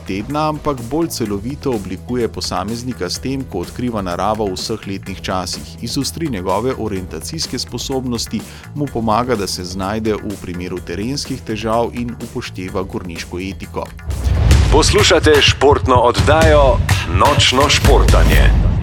tedna, ampak bolj celovito oblikuje posameznika s tem, ko odkriva naravo v vseh letnih časih, izostri njegove orientacijske sposobnosti, mu pomaga, da se znajde v primeru terenskih težav in upošteva gorniško etiko. Poslušate športno oddajo Nočno športanje.